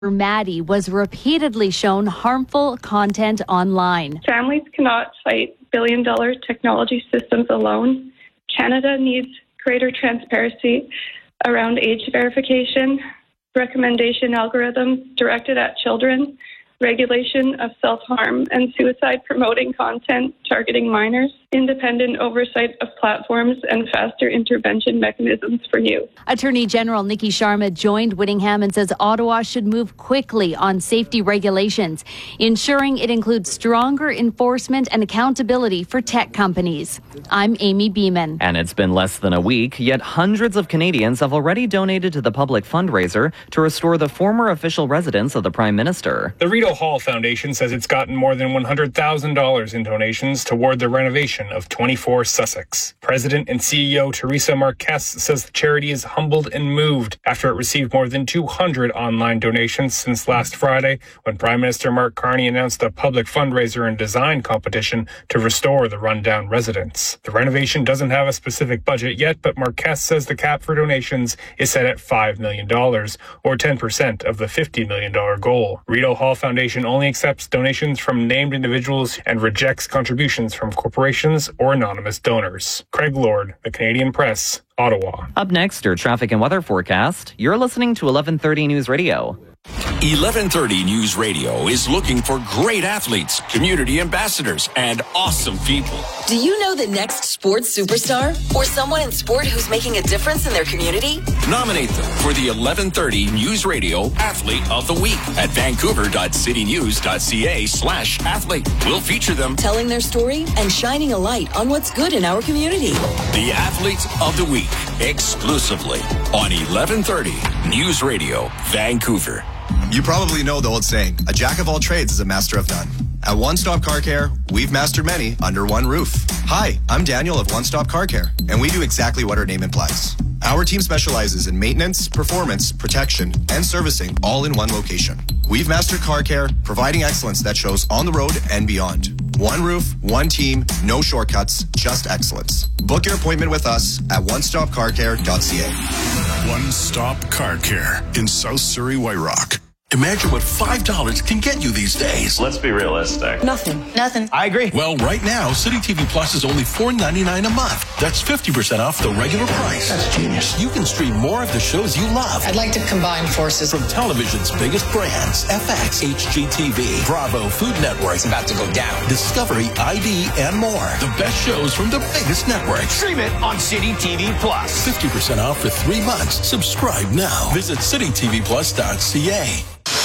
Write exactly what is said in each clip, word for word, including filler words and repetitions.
Maddie was repeatedly shown harmful content online. Families cannot fight billion-dollar technology systems alone. Canada needs greater transparency around age verification, recommendation algorithms directed at children, regulation of self-harm and suicide-promoting content targeting minors, independent oversight of platforms, and faster intervention mechanisms for youth. Attorney General Nikki Sharma joined Whittingham and says Ottawa should move quickly on safety regulations, ensuring it includes stronger enforcement and accountability for tech companies. I'm Amy Beeman. And it's been less than a week, yet hundreds of Canadians have already donated to the public fundraiser to restore the former official residence of the Prime Minister. The Rideau Hall Foundation says it's gotten more than one hundred thousand dollars in donations toward the renovation of twenty-four Sussex. President and C E O Teresa Marquez says the charity is humbled and moved after it received more than two hundred online donations since last Friday, when Prime Minister Mark Carney announced a public fundraiser and design competition to restore the rundown residence. The renovation doesn't have a specific budget yet, but Marquez says the cap for donations is set at five million dollars, or ten percent of the fifty million dollars goal. Rideau Hall Foundation only accepts donations from named individuals and rejects contributions from corporations or anonymous donors. Craig Lord, The Canadian Press, Ottawa. Up next, your traffic and weather forecast. You're listening to eleven thirty News Radio. eleven thirty News Radio is looking for great athletes, community ambassadors, and awesome people. Do you know the next sports superstar or someone in sport who's making a difference in their community? Nominate them for the eleven thirty News Radio Athlete of the Week at vancouver.citynews.ca slash athlete. We'll feature them telling their story and shining a light on what's good in our community. The Athlete of the Week, exclusively on eleven thirty News Radio, Vancouver. You probably know the old saying, a jack of all trades is a master of none. At One Stop Car Care, we've mastered many under one roof. Hi, I'm Daniel of One Stop Car Care, and we do exactly what our name implies. Our team specializes in maintenance, performance, protection, and servicing all in one location. We've mastered car care, providing excellence that shows on the road and beyond. One roof, one team, no shortcuts, just excellence. Book your appointment with us at one stop car care dot c a. One Stop Car Care in South Surrey, White Rock. Imagine what five dollars can get you these days. Let's be realistic. Nothing. Nothing. I agree. Well, right now, City T V Plus is only four ninety-nine a month. That's fifty percent off the regular price. That's genius. You can stream more of the shows you love. I'd like to combine forces. From television's biggest brands, F X, H G T V, Bravo, Food Network. It's about to go down. Discovery, I D, and more. The best shows from the biggest networks. Stream it on City T V Plus. fifty percent off for three months. Subscribe now. Visit city t v plus dot c a.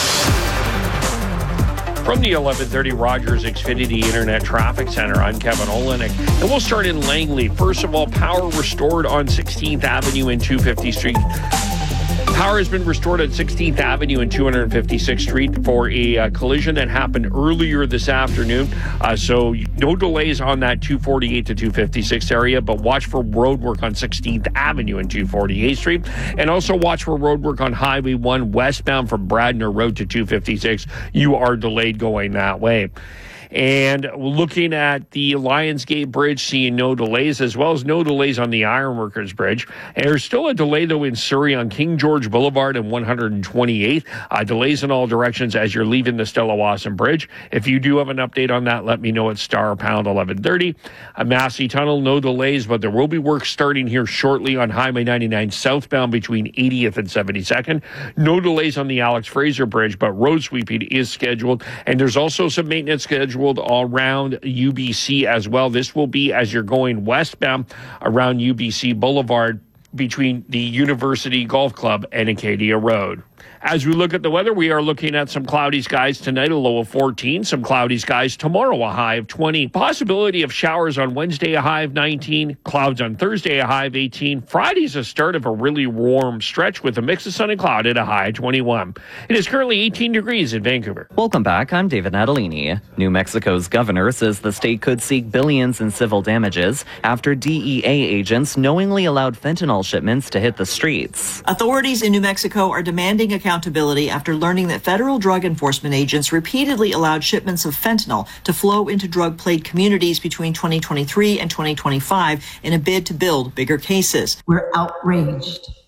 From the eleven thirty Rogers Xfinity Internet Traffic Center, I'm Kevin Olenek. And we'll start in Langley. First of all, power restored on sixteenth Avenue and two fiftieth Street. Power has been restored at sixteenth Avenue and two fifty-sixth Street for a uh, collision that happened earlier this afternoon. Uh, so no delays on that two forty-eight to two fifty-six area, but watch for road work on sixteenth Avenue and two forty-eighth Street. And also watch for road work on Highway one westbound from Bradner Road to two fifty-six. You are delayed going that way. And looking at the Lionsgate Bridge, seeing no delays, as well as no delays on the Ironworkers Bridge. And there's still a delay, though, in Surrey on King George Boulevard and one twenty-eighth. Uh, delays in all directions as you're leaving the Stella Wasson Bridge. If you do have an update on that, let me know at star pound eleven thirty. A Massey Tunnel, no delays, but there will be work starting here shortly on Highway ninety-nine southbound between eightieth and seventy-second. No delays on the Alex Fraser Bridge, but road sweeping is scheduled. And there's also some maintenance scheduled all around U B C as well. This will be as you're going westbound around U B C Boulevard between the University Golf Club and Acadia Road. As we look at the weather, we are looking at some cloudy skies tonight, a low of fourteen. Some cloudy skies tomorrow, a high of twenty. Possibility of showers on Wednesday, a high of nineteen. Clouds on Thursday, a high of eighteen. Friday's a start of a really warm stretch with a mix of sun and cloud at a high of twenty-one. It is currently eighteen degrees in Vancouver. Welcome back. I'm David Natalini. New Mexico's governor says the state could seek billions in civil damages after D E A agents knowingly allowed fentanyl shipments to hit the streets. Authorities in New Mexico are demanding accountability after learning that federal drug enforcement agents repeatedly allowed shipments of fentanyl to flow into drug-plagued communities between twenty twenty-three and twenty twenty-five in a bid to build bigger cases. We're outraged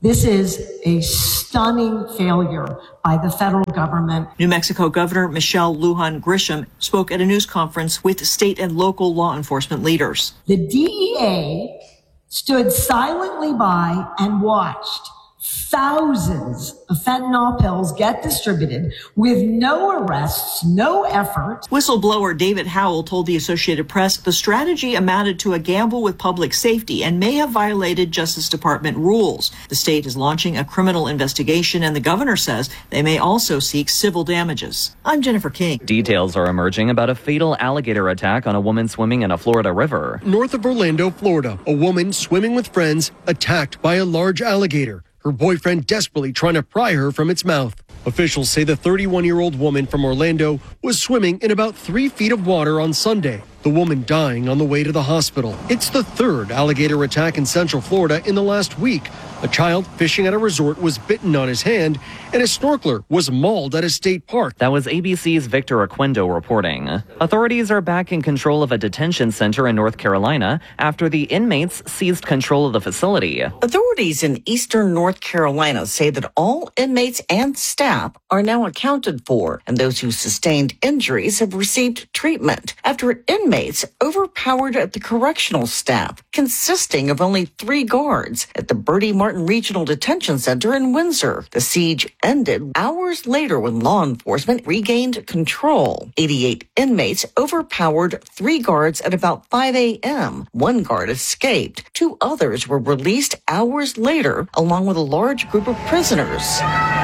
This is a stunning failure by the federal government. New Mexico Governor Michelle Lujan Grisham spoke at a news conference with state and local law enforcement leaders. The D E A stood silently by and watched thousands of fentanyl pills get distributed with no arrests, no effort. Whistleblower David Howell told the Associated Press the strategy amounted to a gamble with public safety and may have violated Justice Department rules. The state is launching a criminal investigation, and the governor says they may also seek civil damages. I'm Jennifer King. Details are emerging about a fatal alligator attack on a woman swimming in a Florida river. North of Orlando, Florida, a woman swimming with friends attacked by a large alligator. Her boyfriend desperately trying to pry her from its mouth. Officials say the thirty-one-year-old woman from Orlando was swimming in about three feet of water on Sunday, the woman dying on the way to the hospital. It's the third alligator attack in Central Florida in the last week. A child fishing at a resort was bitten on his hand, and a snorkeler was mauled at a state park. That was A B C's Victor Oquendo reporting. Authorities are back in control of a detention center in North Carolina after the inmates seized control of the facility. Authorities in eastern North Carolina say that all inmates and staff are now accounted for, and those who sustained injuries have received treatment after inmates overpowered the correctional staff, consisting of only three guards at the Bertie Martin Regional Detention Center in Windsor. The siege ended hours later when law enforcement regained control. eighty-eight inmates overpowered three guards at about five a.m. One guard escaped. Two others were released hours later, along with a large group of prisoners.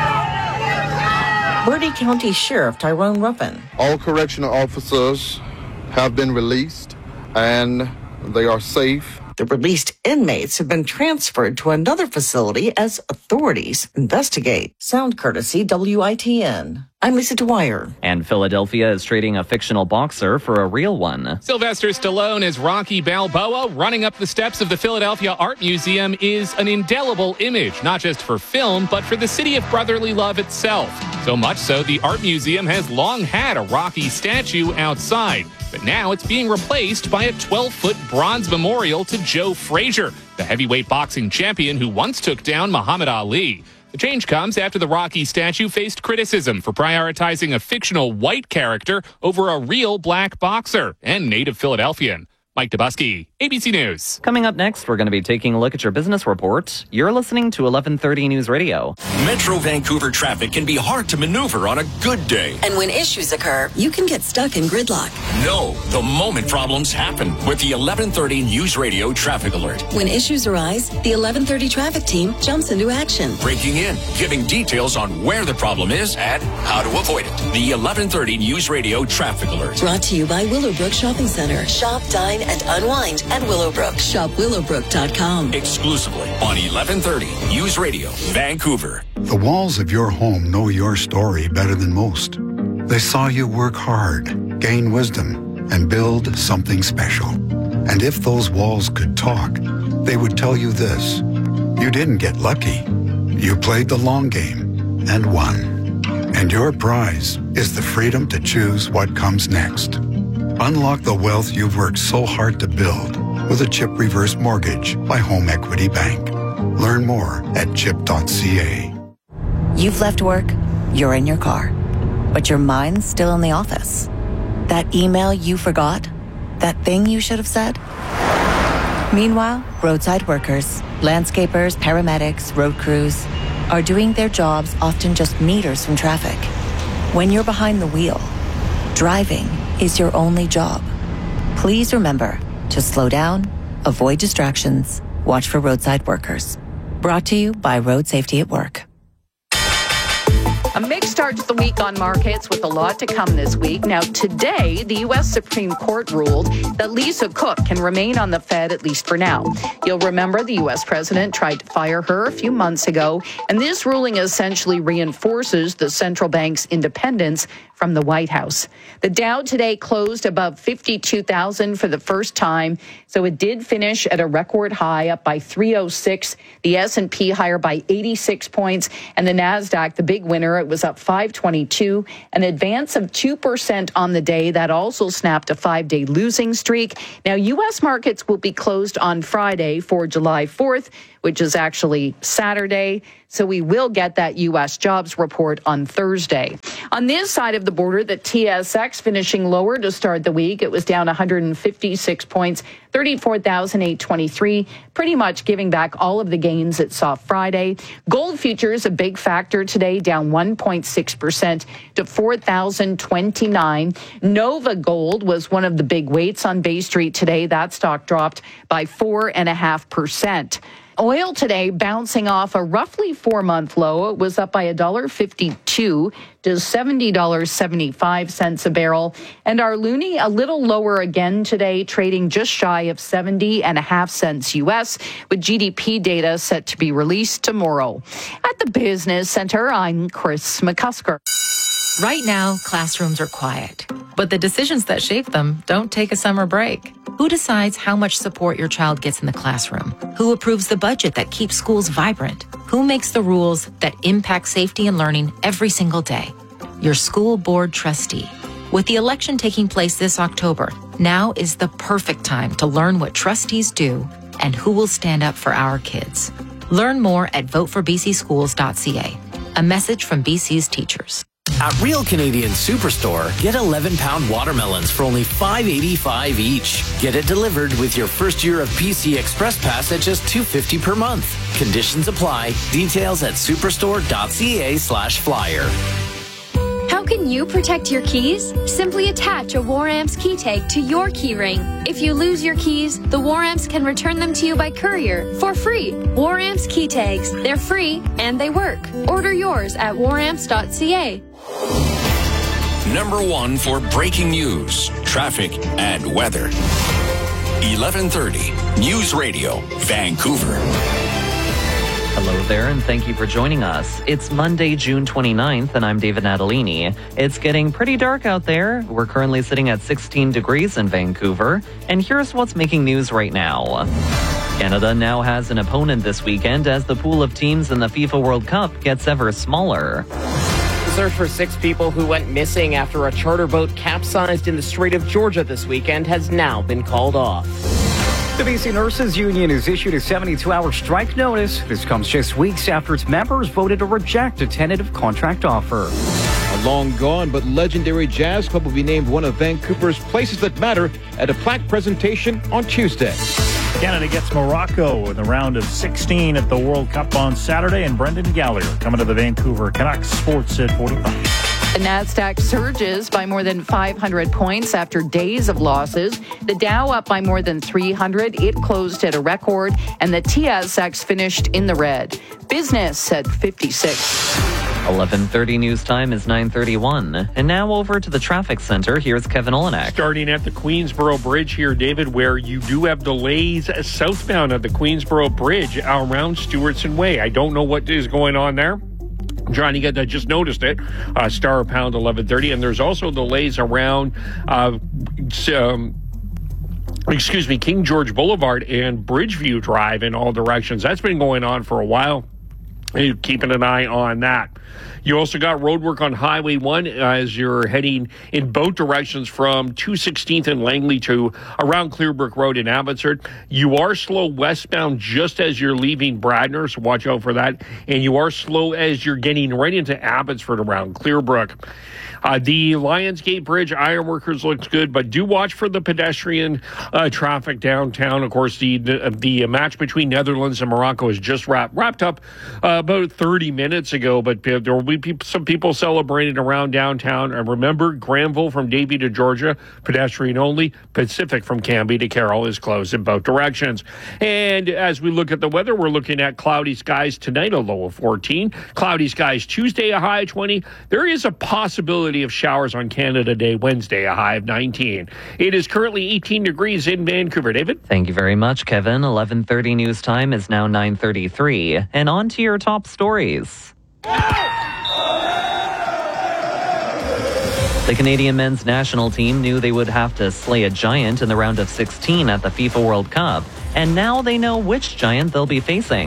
Bertie County Sheriff Tyrone Ruffin. All correctional officers have been released and they are safe. The released inmates have been transferred to another facility as authorities investigate. Sound courtesy W I T N. I'm Lisa Dwyer. And Philadelphia is trading a fictional boxer for a real one. Sylvester Stallone as Rocky Balboa running up the steps of the Philadelphia Art Museum is an indelible image, not just for film, but for the city of brotherly love itself. So much so, the Art Museum has long had a Rocky statue outside. But now it's being replaced by a twelve-foot bronze memorial to Joe Frazier, the heavyweight boxing champion who once took down Muhammad Ali. The change comes after the Rocky statue faced criticism for prioritizing a fictional white character over a real black boxer and native Philadelphian. Mike Dubusky, A B C News. Coming up next, we're going to be taking a look at your business report. You're listening to eleven thirty News Radio. Metro Vancouver traffic can be hard to maneuver on a good day. And when issues occur, you can get stuck in gridlock. No, the moment problems happen with the eleven thirty News Radio traffic alert. When issues arise, the eleven thirty traffic team jumps into action. Breaking in, giving details on where the problem is and how to avoid it. The eleven thirty News Radio traffic alert. Brought to you by Willowbrook Shopping Center. Shop, dine, and unwind at Willowbrook. Shop willowbrook dot com. Exclusively on eleven thirty News Radio, Vancouver. The walls of your home know your story better than most. They saw you work hard, gain wisdom, and build something special. And if those walls could talk, they would tell you this. You didn't get lucky. You played the long game and won. And your prize is the freedom to choose what comes next. Unlock the wealth you've worked so hard to build with a CHIP reverse mortgage by Home Equity Bank. Learn more at chip dot c a. You've left work, you're in your car, but your mind's still in the office. That email you forgot, that thing you should have said. Meanwhile, roadside workers, landscapers, paramedics, road crews are doing their jobs often just meters from traffic. When you're behind the wheel, driving is your only job. Please remember to slow down, avoid distractions, watch for roadside workers. Brought to you by Road Safety at Work. A mixed start to the week on markets with a lot to come this week. Now, today, the U S Supreme Court ruled that Lisa Cook can remain on the Fed, at least for now. You'll remember the U S president tried to fire her a few months ago, and this ruling essentially reinforces the central bank's independence from the White House. The Dow today closed above fifty-two thousand for the first time, so it did finish at a record high, up by three oh six. The S and P higher by eighty-six points, and the Nasdaq, the big winner, it was up five twenty-two, an advance of two percent on the day. That also snapped a five-day losing streak. Now, U S markets will be closed on Friday for July fourth, which is actually Saturday. So we will get that U S jobs report on Thursday. On this side of the border, the T S X finishing lower to start the week. It was down one hundred fifty-six points, thirty-four thousand eight hundred twenty-three, pretty much giving back all of the gains it saw Friday. Gold futures, a big factor today, down one point six percent to four thousand twenty-nine. Nova Gold was one of the big weights on Bay Street today. That stock dropped by four point five percent. Oil today bouncing off a roughly four-month low. It was up by one dollar fifty-two to seventy dollars and seventy-five cents a barrel. And our loonie a little lower again today, trading just shy of seventy and a half cents U S, with G D P data set to be released tomorrow. At the Business Center, I'm Chris McCusker. Right now, classrooms are quiet, but the decisions that shape them don't take a summer break. Who decides how much support your child gets in the classroom? Who approves the budget that keeps schools vibrant? Who makes the rules that impact safety and learning every single day? Your school board trustee. With the election taking place this October, now is the perfect time to learn what trustees do and who will stand up for our kids. Learn more at vote for b c schools dot c a. A message from B C's teachers. At Real Canadian Superstore, get eleven pound watermelons for only five eighty-five each. Get it delivered with your first year of P C Express Pass at just two fifty per month. Conditions apply. Details at superstore dot c a slash flyer. How can you protect your keys? Simply attach a Waramps key tag to your key ring. If you lose your keys, the Waramps can return them to you by courier for free. Waramps key tags. They're free and they work. Order yours at waramps dot c a. Number one for breaking news, traffic, and weather. eleven thirty News Radio, Vancouver. Hello there, and thank you for joining us. It's Monday, June twenty-ninth, and I'm David Natalini. It's getting pretty dark out there. We're currently sitting at sixteen degrees in Vancouver, and here's what's making news right now. Canada now has an opponent this weekend as the pool of teams in the FIFA World Cup gets ever smaller. The search for six people who went missing after a charter boat capsized in the Strait of Georgia this weekend has now been called off. The B C Nurses Union has issued a seventy-two hour strike notice. This comes just weeks after its members voted to reject a tentative contract offer. A long gone but legendary jazz club will be named one of Vancouver's places that matter at a plaque presentation on Tuesday. Canada gets Morocco in the round of sixteen at the World Cup on Saturday, and Brendan Gallagher coming to the Vancouver Canucks Sports at forty-five. The Nasdaq surges by more than five hundred points after days of losses. The Dow up by more than three hundred. It closed at a record, and the T S X finished in the red. Business at fifty-six. eleven thirty news time is nine thirty-one. And now over to the traffic center. Here's Kevin Olenek. Starting at the Queensboro Bridge here, David, where you do have delays southbound at the Queensboro Bridge around Stewartson Way. I don't know what is going on there. Trying to get that, just noticed it. Uh, Star Pound eleven thirty, and there's also delays around uh, um, excuse me, King George Boulevard and Bridgeview Drive in all directions. That's been going on for a while. You're keeping an eye on that. You also got road work on Highway one as you're heading in both directions from two sixteenth and Langley to around Clearbrook Road in Abbotsford. You are slow westbound just as you're leaving Bradner, so watch out for that. And you are slow as you're getting right into Abbotsford around Clearbrook. Uh, the Lionsgate Bridge, Ironworkers looks good, but do watch for the pedestrian uh, traffic downtown. Of course, the, the the match between Netherlands and Morocco is just wrapped, wrapped up uh, about thirty minutes ago, but there will be people, some people celebrating around downtown. And remember, Granville from Davie to Georgia, pedestrian only. Pacific from Cambie to Carroll is closed in both directions. And as we look at the weather, we're looking at cloudy skies tonight, a low of fourteen. Cloudy skies Tuesday, a high of twenty. There is a possibility of showers on Canada Day, Wednesday, a high of nineteen. It is currently eighteen degrees in Vancouver. David? Thank you very much, Kevin. eleven thirty news time is now nine thirty-three. And on to your top stories. The Canadian men's national team knew they would have to slay a giant in the round of sixteen at the FIFA World Cup, and now they know which giant they'll be facing.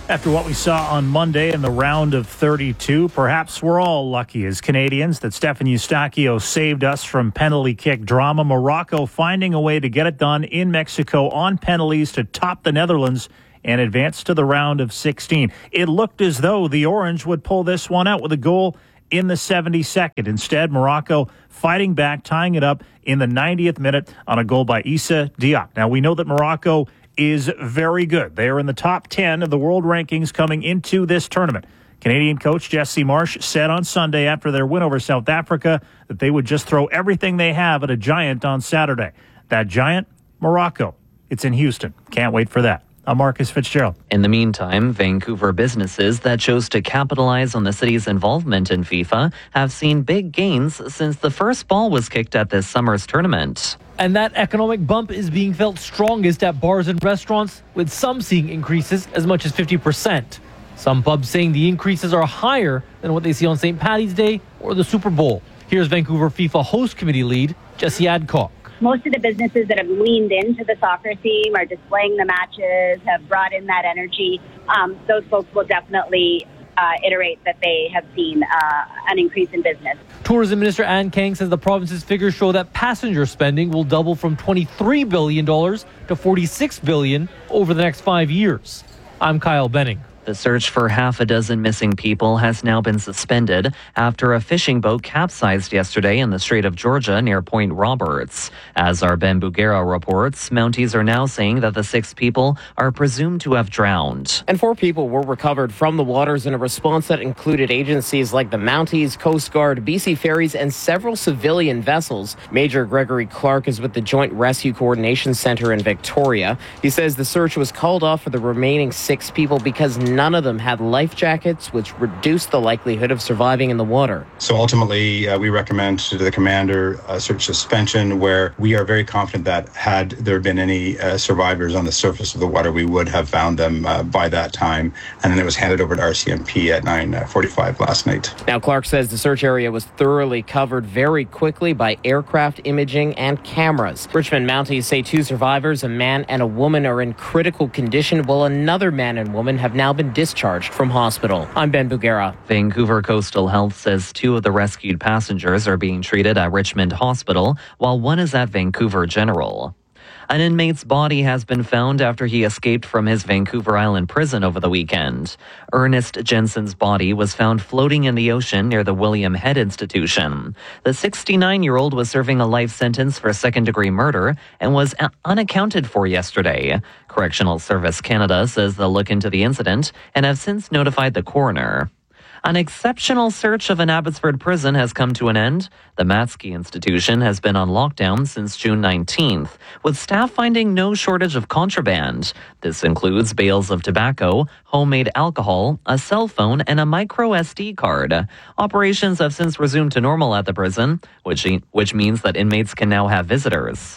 After what we saw on Monday in the round of thirty-two, perhaps we're all lucky as Canadians that Stefan Eustáquio saved us from penalty kick drama. Morocco finding a way to get it done in Mexico on penalties to top the Netherlands and advance to the round of sixteen. It looked as though the Orange would pull this one out with a goal in the seventy-second. Instead, Morocco fighting back, tying it up in the ninetieth minute on a goal by Issa Diop. Now, we know that Morocco is very good. They are in the top ten of the world rankings coming into this tournament. Canadian coach Jesse Marsch said on Sunday after their win over South Africa that they would just throw everything they have at a giant on Saturday. That giant, Morocco. It's in Houston. Can't wait for that. I'm Marcus Fitzgerald. In the meantime, Vancouver businesses that chose to capitalize on the city's involvement in FIFA have seen big gains since the first ball was kicked at this summer's tournament. And that economic bump is being felt strongest at bars and restaurants, with some seeing increases as much as fifty percent. Some pubs saying the increases are higher than what they see on Saint Paddy's Day or the Super Bowl. Here's Vancouver FIFA host committee lead Jesse Adcock. Most of the businesses that have leaned into the soccer theme are displaying the matches, have brought in that energy. Um, those folks will definitely uh, iterate that they have seen uh, an increase in business. Tourism Minister Ann Kang says the province's figures show that passenger spending will double from twenty-three billion dollars to forty-six billion dollars over the next five years. I'm Kyle Benning. The search for half a dozen missing people has now been suspended after a fishing boat capsized yesterday in the Strait of Georgia near Point Roberts. As our Ben Bugera reports, Mounties are now saying that the six people are presumed to have drowned. And four people were recovered from the waters in a response that included agencies like the Mounties, Coast Guard, B C Ferries, and several civilian vessels. Major Gregory Clark is with the Joint Rescue Coordination Center in Victoria. He says the search was called off for the remaining six people because none of them had life jackets, which reduced the likelihood of surviving in the water. So ultimately, uh, we recommend to the commander a search suspension where we are very confident that had there been any uh, survivors on the surface of the water, we would have found them uh, by that time. And then it was handed over to R C M P at nine forty-five last night. Now, Clark says the search area was thoroughly covered very quickly by aircraft imaging and cameras. Richmond Mounties say two survivors, a man and a woman, are in critical condition, while another man and woman have now been discharged from hospital. I'm Ben Bugera. Vancouver Coastal Health says two of the rescued passengers are being treated at Richmond Hospital, while one is at Vancouver General. An inmate's body has been found after he escaped from his Vancouver Island prison over the weekend. Ernest Jensen's body was found floating in the ocean near the William Head Institution. The sixty-nine-year-old was serving a life sentence for second-degree murder and was unaccounted for yesterday. Correctional Service Canada says they'll look into the incident and have since notified the coroner. An exceptional search of an Abbotsford prison has come to an end. The Matsky Institution has been on lockdown since June nineteenth, with staff finding no shortage of contraband. This includes bales of tobacco, homemade alcohol, a cell phone, and a micro S D card. Operations have since resumed to normal at the prison, which, which means that inmates can now have visitors.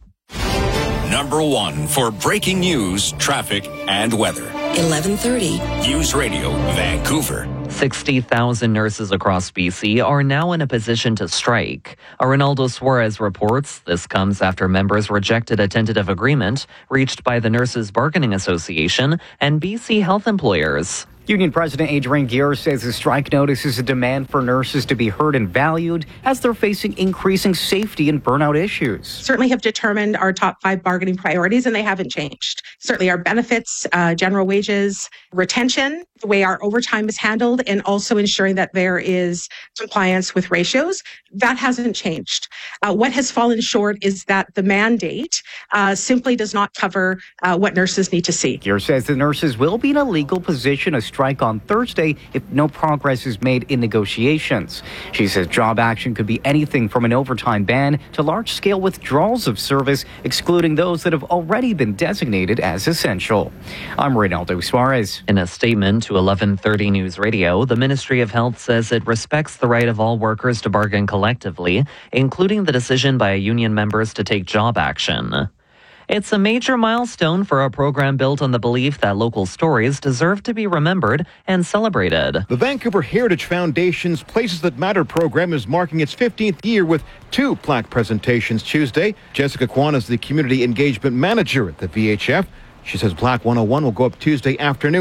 Number one for breaking news, traffic, and weather. eleven thirty. News Radio, Vancouver. sixty thousand nurses across B C are now in a position to strike. Arnaldo Suarez reports this comes after members rejected a tentative agreement reached by the Nurses Bargaining Association and B C health employers. Union President Adrian Gear says the strike notice is a demand for nurses to be heard and valued as they're facing increasing safety and burnout issues. Certainly have determined our top five bargaining priorities, and they haven't changed. Certainly our benefits, uh, general wages, retention, the way our overtime is handled, and also ensuring that there is compliance with ratios. That hasn't changed. Uh, what has fallen short is that the mandate uh, simply does not cover uh, what nurses need to see. Gear says the nurses will be in a legal position to strike on Thursday if no progress is made in negotiations. She says job action could be anything from an overtime ban to large-scale withdrawals of service, excluding those that have already been designated as essential. I'm Reynaldo Suarez. In a statement to eleven thirty News Radio, the Ministry of Health says it respects the right of all workers to bargain collectively, including the decision by union members to take job action. It's a major milestone for a program built on the belief that local stories deserve to be remembered and celebrated. The Vancouver Heritage Foundation's Places That Matter program is marking its fifteenth year with two plaque presentations Tuesday. Jessica Kwan is the Community Engagement Manager at the V H F. She says Plaque one oh one will go up Tuesday afternoon,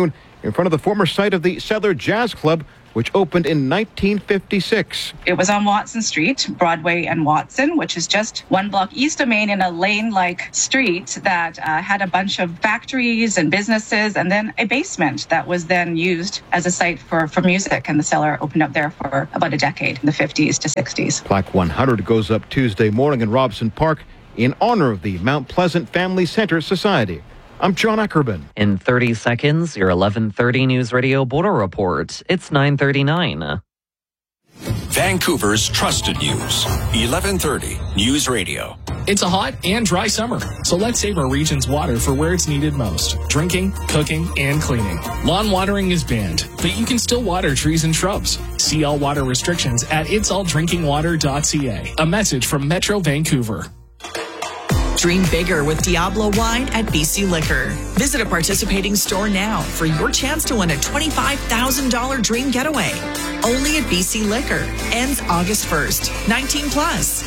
in front of the former site of the Settler Jazz Club, which opened in nineteen fifty-six. It was on Watson Street, Broadway and Watson, which is just one block east of Main in a lane-like street that uh, had a bunch of factories and businesses, and then a basement that was then used as a site for, for music. And the Cellar opened up there for about a decade, in the fifties to sixties. Plaque one hundred goes up Tuesday morning in Robson Park in honor of the Mount Pleasant Family Center Society. I'm John Ackerman. In thirty seconds, your eleven thirty News Radio Border Report. It's nine thirty-nine. Vancouver's trusted news. eleven thirty News Radio. It's a hot and dry summer, so let's save our region's water for where it's needed most. Drinking, cooking, and cleaning. Lawn watering is banned, but you can still water trees and shrubs. See all water restrictions at its all drinking water dot c a. A message from Metro Vancouver. Dream bigger with Diablo Wine at B C Liquor. Visit a participating store now for your chance to win a twenty-five thousand dollars dream getaway. Only at B C Liquor. Ends August first. nineteen plus.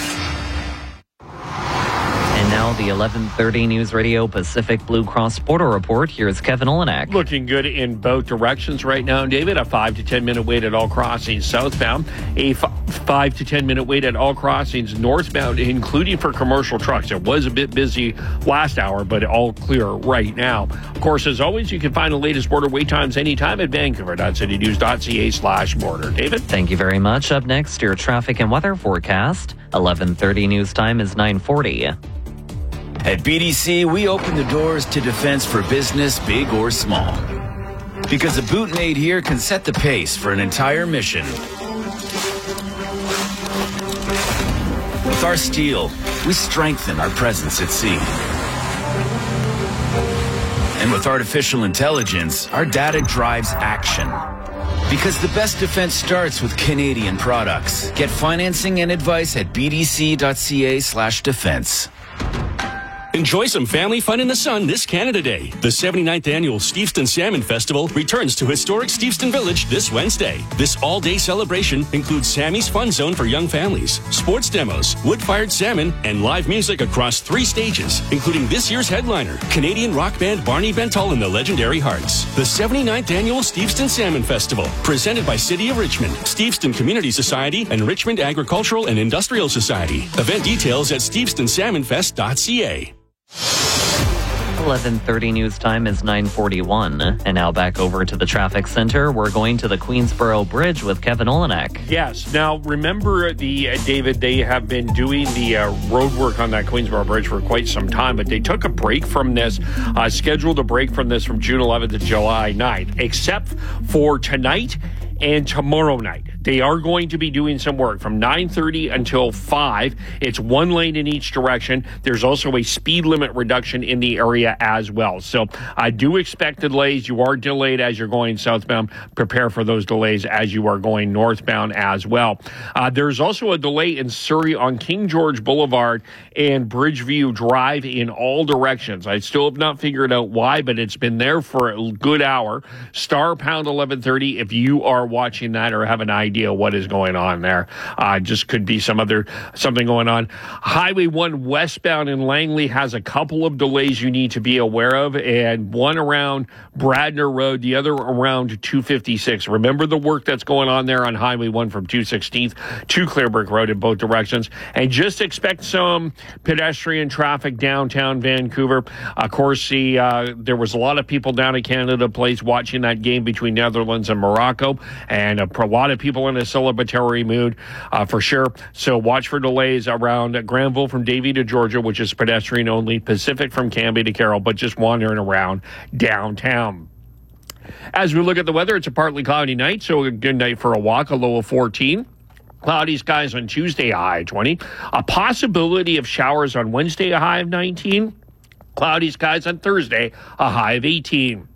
And now the eleven thirty News Radio Pacific Blue Cross Border Report. Here's Kevin Olenek. Looking good in both directions right now, David. A five to ten minute wait at all crossings southbound. A f- five to ten minute wait at all crossings northbound, including for commercial trucks. It was a bit busy last hour, but all clear right now. Of course, as always, you can find the latest border wait times anytime at vancouver dot city news dot c a slash border. David? Thank you very much. Up next, your traffic and weather forecast. eleven thirty news time is nine forty. At B D C, we open the doors to defense for business, big or small. Because a boot made here can set the pace for an entire mission. With our steel, we strengthen our presence at sea. And with artificial intelligence, our data drives action. Because the best defense starts with Canadian products. Get financing and advice at b d c dot c a slash defense. Enjoy some family fun in the sun this Canada Day. The seventy-ninth Annual Steveston Salmon Festival returns to historic Steveston Village this Wednesday. This all-day celebration includes Sammy's Fun Zone for young families, sports demos, wood-fired salmon, and live music across three stages, including this year's headliner, Canadian rock band Barney Bentall and the Legendary Hearts. The seventy-ninth Annual Steveston Salmon Festival, presented by City of Richmond, Steveston Community Society, and Richmond Agricultural and Industrial Society. Event details at steveston salmon fest dot c a. eleven thirty news time is nine forty-one. And now back over to the traffic center. We're going to the Queensboro Bridge with Kevin Olenek. Yes. Now, remember, the uh, David, they have been doing the uh, road work on that Queensboro Bridge for quite some time, but they took a break from this, uh, scheduled a break from this from June eleventh to July ninth, except for tonight and tomorrow night. They are going to be doing some work from nine thirty until five. It's one lane in each direction. There's also a speed limit reduction in the area as well. So I do expect delays. You are delayed as you're going southbound. Prepare for those delays as you are going northbound as well. Uh, there's also a delay in Surrey on King George Boulevard and Bridgeview Drive in all directions. I still have not figured out why, but it's been there for a good hour. Star pound eleven thirty if you are watching that or have an idea what is going on there. Uh, just could be some other something going on. Highway one westbound in Langley has a couple of delays you need to be aware of, and one around Bradner Road, the other around two fifty-six. Remember the work that's going on there on Highway one from two sixteenth to Clearbrook Road in both directions. And just expect some pedestrian traffic downtown Vancouver. Of course, the, uh, there was a lot of people down at Canada Place watching that game between Netherlands and Morocco, and a, a lot of people in a celebratory mood uh, for sure. So watch for delays around Granville from Davie to Georgia, which is pedestrian only, Pacific from Cambie to Carroll, but just wandering around downtown. As we look at the weather, it's a partly cloudy night, so a good night for a walk, a low of fourteen. Cloudy skies on Tuesday, a high of twenty. A possibility of showers on Wednesday, a high of nineteen. Cloudy skies on Thursday, a high of eighteen.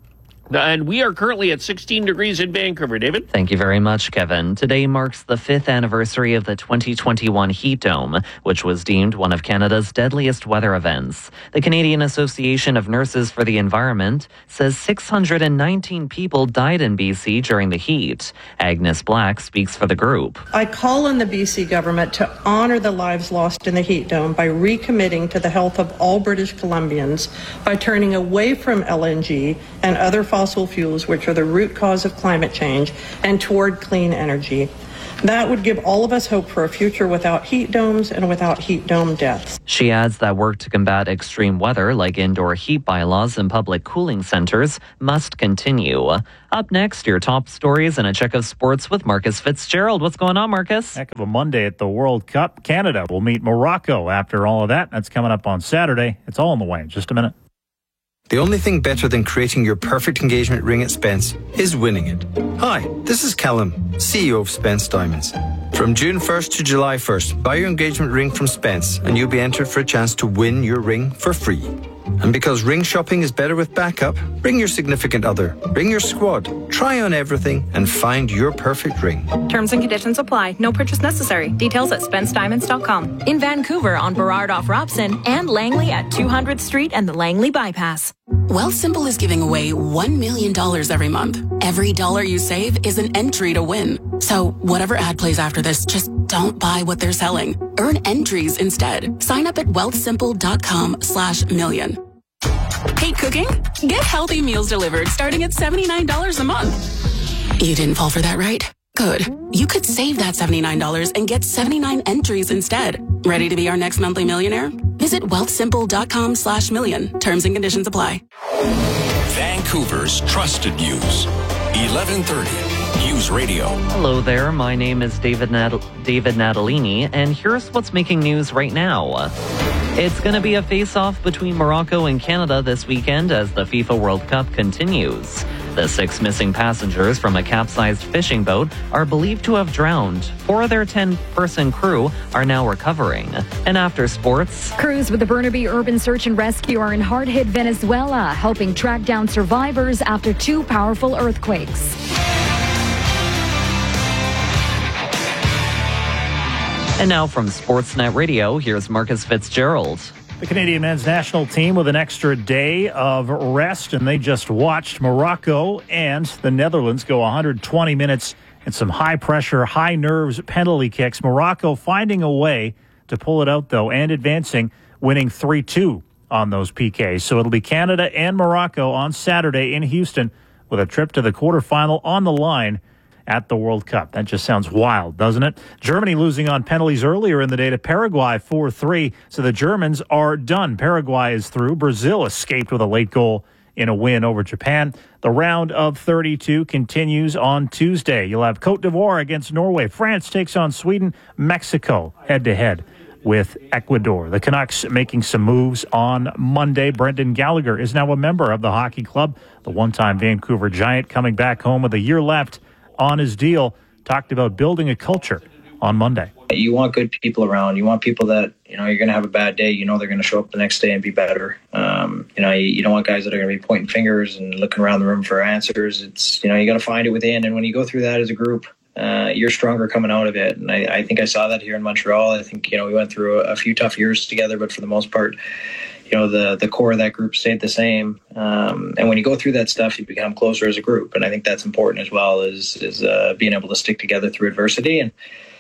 And we are currently at sixteen degrees in Vancouver, David. Thank you very much, Kevin. Today marks the fifth anniversary of the twenty twenty-one heat dome, which was deemed one of Canada's deadliest weather events. The Canadian Association of Nurses for the Environment says six hundred nineteen people died in B C during the heat. Agnes Black speaks for the group. I call on the B C government to honour the lives lost in the heat dome by recommitting to the health of all British Columbians by turning away from L N G and other fossil fuels, which are the root cause of climate change, and toward clean energy. That would give all of us hope for a future without heat domes and without heat dome deaths. She adds that work to combat extreme weather, like indoor heat bylaws and public cooling centers, must continue. Up next, your top stories and a check of sports with Marcus Fitzgerald. What's going on, Marcus? Heck of a Monday at the World Cup. Canada will meet Morocco after all of that. That's coming up on Saturday. It's all in the way in just a minute. The only thing better than creating your perfect engagement ring at Spence is winning it. Hi, this is Callum, C E O of Spence Diamonds. From June first to July first, buy your engagement ring from Spence and you'll be entered for a chance to win your ring for free. And because ring shopping is better with backup, bring your significant other, bring your squad, try on everything and find your perfect ring. Terms and conditions apply. No purchase necessary. Details at spence diamonds dot com. In Vancouver on Burrard off Robson and Langley at two hundredth Street and the Langley Bypass. Wealthsimple is giving away one million dollars every month. Every dollar you save is an entry to win. So whatever ad plays after this, just don't buy what they're selling. Earn entries instead. Sign up at wealthsimple dot com slash million. Hate cooking? Get healthy meals delivered starting at seventy-nine dollars a month. You didn't fall for that, right? Good. You could save that seventy-nine dollars and get seventy-nine entries instead. Ready to be our next monthly millionaire? Visit wealthsimple dot com slash million. Terms and conditions apply. Vancouver's trusted news. eleven thirty News Radio. Hello there. My name is David Nat- David Natalini, and here's what's making news right now. It's going to be a face-off between Morocco and Canada this weekend as the FIFA World Cup continues. The six missing passengers from a capsized fishing boat are believed to have drowned. Four of their ten-person crew are now recovering. And after sports... Crews with the Burnaby Urban Search and Rescue are in hard-hit Venezuela, helping track down survivors after two powerful earthquakes. And now from Sportsnet Radio, here's Marcus Fitzgerald. The Canadian men's national team with an extra day of rest, and they just watched Morocco and the Netherlands go one hundred twenty minutes and some high-pressure, high-nerves penalty kicks. Morocco finding a way to pull it out, though, and advancing, winning three two on those P Ks. So it'll be Canada and Morocco on Saturday in Houston with a trip to the quarterfinal on the line at the World Cup. That just sounds wild, doesn't it? Germany losing on penalties earlier in the day to Paraguay four three. So the Germans are done. Paraguay is through. Brazil escaped with a late goal in a win over Japan. The round of thirty-two continues on Tuesday. You'll have Cote d'Ivoire against Norway. France takes on Sweden. Mexico head-to-head with Ecuador. The Canucks making some moves on Monday. Brendan Gallagher is now a member of the hockey club. The one-time Vancouver Giant coming back home with a year left on his deal, talked about building a culture on Monday. You want good people around. You want people that, you know, you're going to have a bad day. You know they're going to show up the next day and be better. Um, you know, you, you don't want guys that are going to be pointing fingers and looking around the room for answers. It's, you know, you got to find it within. And when you go through that as a group, uh, you're stronger coming out of it. And I, I think I saw that here in Montreal. I think, you know, we went through a, a few tough years together, but for the most part, you know, the, the core of that group stayed the same. Um, and when you go through that stuff, you become closer as a group. And I think that's important as well, is, is uh, being able to stick together through adversity. And,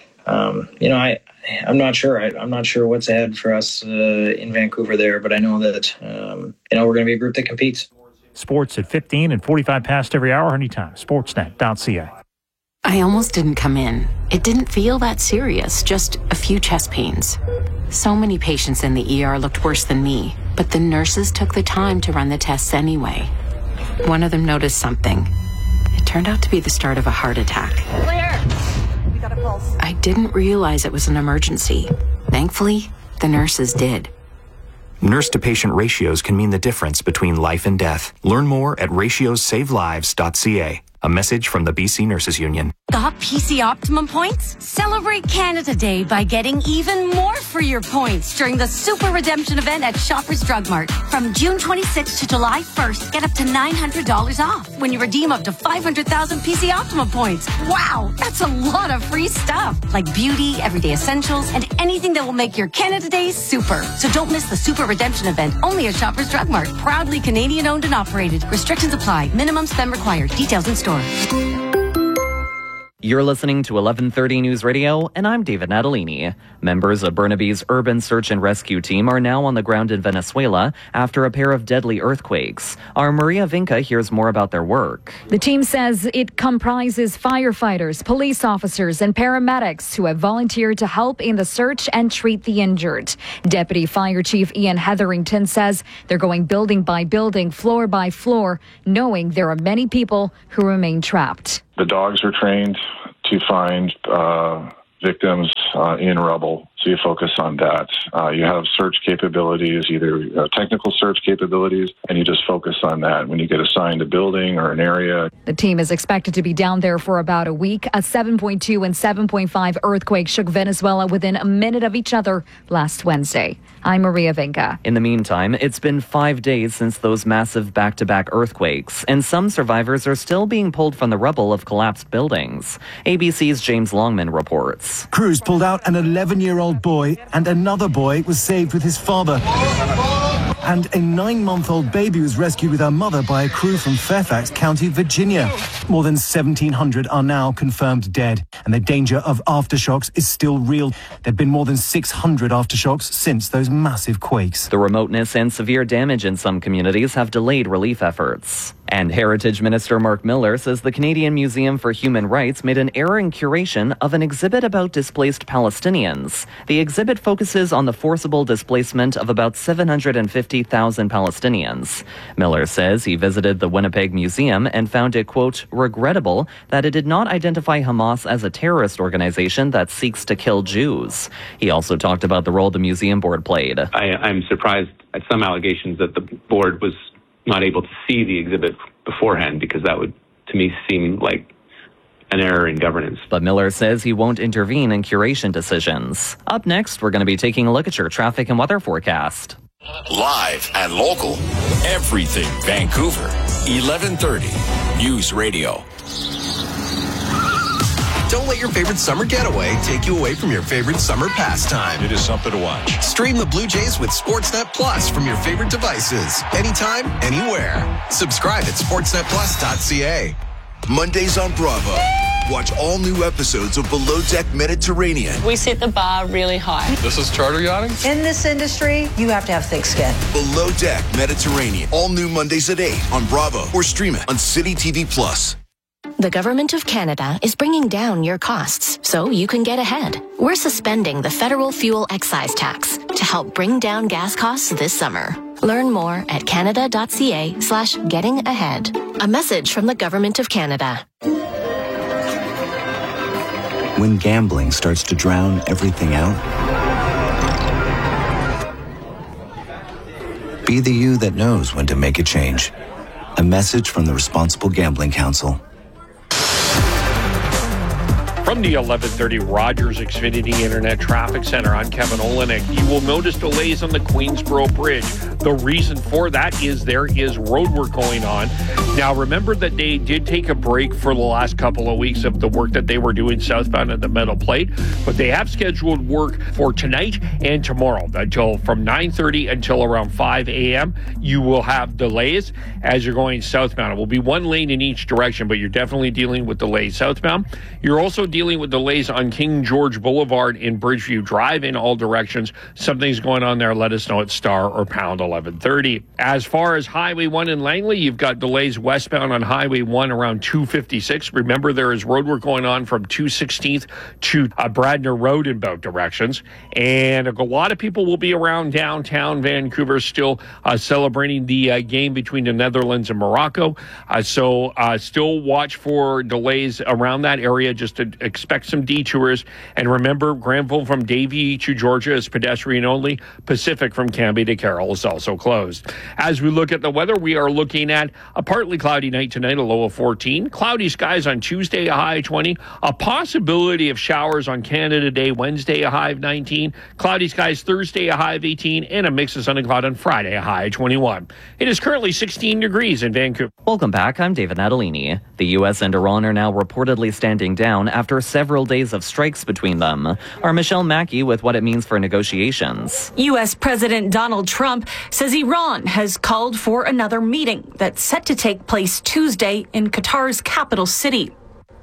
um, you know, I, I'm not sure. I, I'm not sure what's ahead for us uh, in Vancouver there, but I know that, um, you know, we're going to be a group that competes. Sports at fifteen and forty-five past every hour, anytime. Sportsnet dot c a. I almost didn't come in. It didn't feel that serious, just a few chest pains. So many patients in the E R looked worse than me, but the nurses took the time to run the tests anyway. One of them noticed something. It turned out to be the start of a heart attack. Clear! We got a pulse. I didn't realize it was an emergency. Thankfully, the nurses did. Nurse-to-patient ratios can mean the difference between life and death. Learn more at ratios save lives dot c a. A message from the B C Nurses Union. Got P C Optimum points? Celebrate Canada Day by getting even more for your points during the Super Redemption event at Shoppers Drug Mart. From June twenty-sixth to July first, get up to nine hundred dollars off when you redeem up to five hundred thousand P C Optimum points. Wow, that's a lot of free stuff, like beauty, everyday essentials, and anything that will make your Canada Day super. So don't miss the Super Redemption event, only at Shoppers Drug Mart. Proudly Canadian owned and operated. Restrictions apply. Minimum spend required. Details in store. You're listening to eleven thirty News Radio, and I'm David Natalini. Members of Burnaby's Urban Search and Rescue Team are now on the ground in Venezuela after a pair of deadly earthquakes. Our Maria Vinca hears more about their work. The team says it comprises firefighters, police officers, and paramedics who have volunteered to help in the search and treat the injured. Deputy Fire Chief Ian Hetherington says they're going building by building, floor by floor, knowing there are many people who remain trapped. The dogs are trained to find uh, victims uh, in rubble, so you focus on that. Uh, you have search capabilities, either uh, technical search capabilities, and you just focus on that when you get assigned a building or an area. The team is expected to be down there for about a week. A seven point two and seven point five earthquake shook Venezuela within a minute of each other last Wednesday. I'm Maria Vinca. In the meantime, it's been five days since those massive back-to-back earthquakes, and some survivors are still being pulled from the rubble of collapsed buildings. A B C's James Longman reports. Crews pulled out an eleven-year-old boy, and another boy was saved with his father. And a nine-month-old baby was rescued with her mother by a crew from Fairfax County, Virginia. More than seventeen hundred are now confirmed dead, and the danger of aftershocks is still real. There have been more than six hundred aftershocks since those massive quakes. The remoteness and severe damage in some communities have delayed relief efforts. And Heritage Minister Mark Miller says the Canadian Museum for Human Rights made an error in curation of an exhibit about displaced Palestinians. The exhibit focuses on the forcible displacement of about seven hundred fifty thousand Palestinians. Miller says he visited the Winnipeg Museum and found it, quote, regrettable that it did not identify Hamas as a terrorist organization that seeks to kill Jews. He also talked about the role the museum board played. I, I'm surprised at some allegations that the board was not able to see the exhibit beforehand, because that would, to me, seem like an error in governance. But Miller says he won't intervene in curation decisions. Up next, we're going to be taking a look at your traffic and weather forecast. Live and local. Everything Vancouver. eleven thirty News Radio. Don't let your favorite summer getaway take you away from your favorite summer pastime. It is something to watch. Stream the Blue Jays with Sportsnet Plus from your favorite devices. Anytime, anywhere. Subscribe at sportsnet plus dot c a. Mondays on Bravo. Watch all new episodes of Below Deck Mediterranean. We set the bar really high. This is charter yachting? In this industry, you have to have thick skin. Below Deck Mediterranean. All new Mondays at eight on Bravo or stream it on City T V Plus. The Government of Canada is bringing down your costs so you can get ahead. We're suspending the federal fuel excise tax to help bring down gas costs this summer. Learn more at canada.ca slash getting ahead. A message from the Government of Canada. When gambling starts to drown everything out, be the you that knows when to make a change. A message from the Responsible Gambling Council. From the eleven thirty Rogers Xfinity Internet Traffic Center, I'm Kevin Olenek. You will notice delays on the Queensboro Bridge. The reason for that is there is road work going on. Now, remember that they did take a break for the last couple of weeks of the work that they were doing southbound at the Metal Plate, but they have scheduled work for tonight and tomorrow until from nine thirty until around five a.m. You will have delays as you're going southbound. It will be one lane in each direction, but you're definitely dealing with delays southbound. You're also dealing with delays on King George Boulevard in Bridgeview Drive in all directions. Something's going on there. Let us know at star or pound eleven thirty. As far as Highway one in Langley, you've got delays westbound on Highway one around two fifty-six. Remember, there is roadwork going on from two sixteenth to uh, Bradner Road in both directions. And a lot of people will be around downtown Vancouver still uh, celebrating the uh, game between the Netherlands and Morocco. Uh, so uh, still watch for delays around that area. Just to expect some detours. And remember, Granville from Davie to Georgia is pedestrian only. Pacific from Cambie to Carroll is also closed. As we look at the weather, we are looking at a partly cloudy night tonight, a low of fourteen. Cloudy skies on Tuesday, a high of twenty. A possibility of showers on Canada Day, Wednesday, a high of nineteen. Cloudy skies Thursday, a high of eighteen. And a mix of sun and cloud on Friday, a high of twenty-one. It is currently sixteen degrees in Vancouver. Welcome back. I'm David Natalini. The U S and Iran are now reportedly standing down after several days of strikes between them. Our Michelle Mackey with what it means for negotiations. U S President Donald Trump says Iran has called for another meeting that's set to take place Tuesday in Qatar's capital city.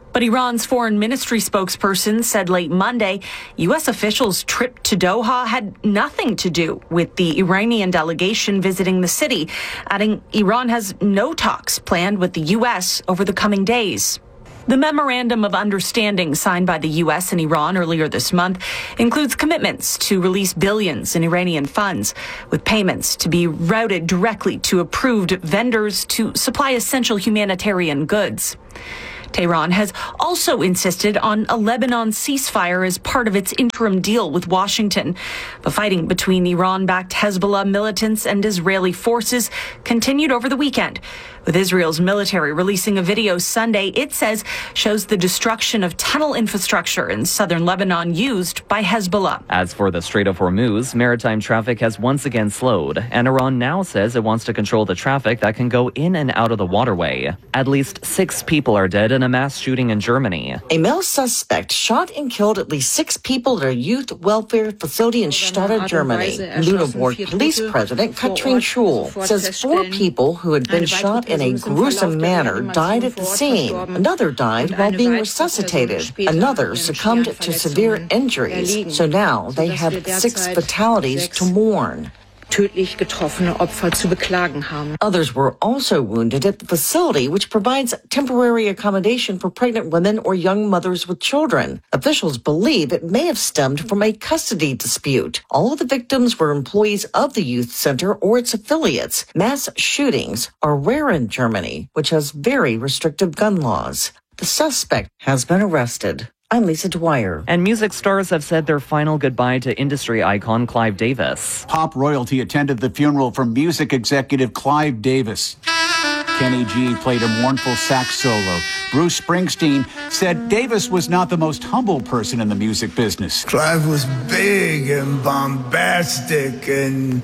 But Iran's foreign ministry spokesperson said late Monday U S officials' trip to Doha had nothing to do with the Iranian delegation visiting the city, adding Iran has no talks planned with the U S over the coming days. The memorandum of understanding signed by the U S and Iran earlier this month includes commitments to release billions in Iranian funds, with payments to be routed directly to approved vendors to supply essential humanitarian goods. Tehran has also insisted on a Lebanon ceasefire as part of its interim deal with Washington. The fighting between Iran-backed Hezbollah militants and Israeli forces continued over the weekend, with Israel's military releasing a video Sunday it says shows the destruction of tunnel infrastructure in southern Lebanon used by Hezbollah. As for the Strait of Hormuz, maritime traffic has once again slowed, and Iran now says it wants to control the traffic that can go in and out of the waterway. At least six people are dead in a mass shooting in Germany. A male suspect shot and killed at least six people at a youth welfare facility in Stade, Germany. Lüneburg Police President Katrin Schul says four people who had been shot in a gruesome manner died at the scene. Another died while being resuscitated. Another succumbed to severe injuries. So now they have six fatalities to mourn. Tödlich getroffene Opfer zu beklagen haben. Others were also wounded at the facility, which provides temporary accommodation for pregnant women or young mothers with children. Officials believe it may have stemmed from a custody dispute. All of the victims were employees of the youth center or its affiliates. Mass shootings are rare in Germany, which has very restrictive gun laws. The suspect has been arrested. I'm Lisa Dwyer. And music stars have said their final goodbye to industry icon Clive Davis. Pop royalty attended the funeral for music executive Clive Davis. Kenny G played a mournful sax solo. Bruce Springsteen said Davis was not the most humble person in the music business. Clive was big and bombastic and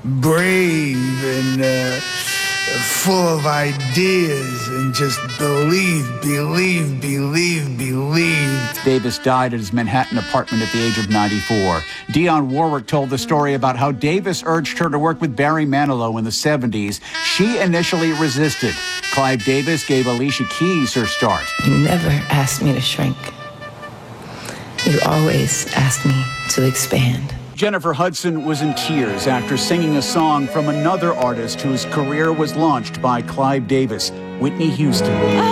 brave and uh, full of ideas and just believe, believe, believe, believe. Davis died at his Manhattan apartment at the age of ninety-four. Dionne Warwick told the story about how Davis urged her to work with Barry Manilow in the seventies. She initially resisted. Clive Davis gave Alicia Keys her start. You never asked me to shrink. You always asked me to expand. Jennifer Hudson was in tears after singing a song from another artist whose career was launched by Clive Davis, Whitney Houston.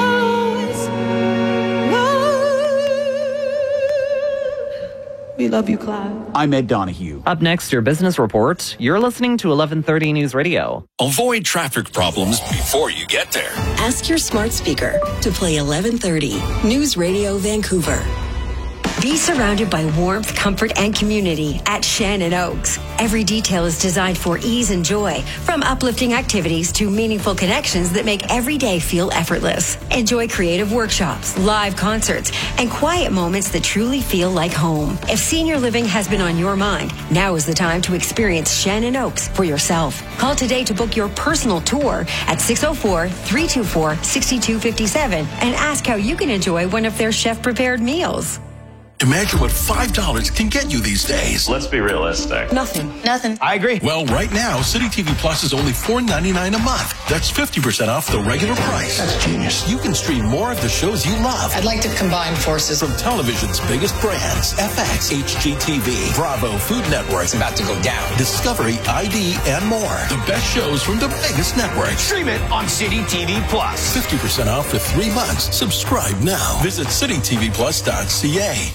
We love you, Clive. I'm Ed Donahue. Up next, your business report. You're listening to eleven thirty News Radio. Avoid traffic problems before you get there. Ask your smart speaker to play eleven thirty News Radio Vancouver. Be surrounded by warmth, comfort, and community at Shannon Oaks. Every detail is designed for ease and joy, from uplifting activities to meaningful connections that make every day feel effortless. Enjoy creative workshops, live concerts, and quiet moments that truly feel like home. If senior living has been on your mind, now is the time to experience Shannon Oaks for yourself. Call today to book your personal tour at six oh four, three two four, six two five seven and ask how you can enjoy one of their chef-prepared meals. Imagine what five dollars can get you these days. Let's be realistic. Nothing. Nothing. I agree. Well, right now, City T V Plus is only four ninety-nine a month. That's fifty percent off the regular price. That's genius. You can stream more of the shows you love. I'd like to combine forces. From television's biggest brands, F X, H G T V, Bravo, Food Network. It's about to go down. Discovery, I D, and more. The best shows from the biggest networks. Stream it on City T V Plus. fifty percent off for three months. Subscribe now. Visit city t v plus dot c a.